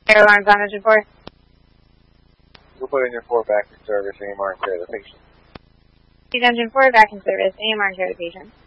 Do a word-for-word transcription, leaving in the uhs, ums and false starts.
Air alarms on engine four. We'll put in your four back in service, A M R and care of the patient. Engine four back in service, A M R and care of the patient.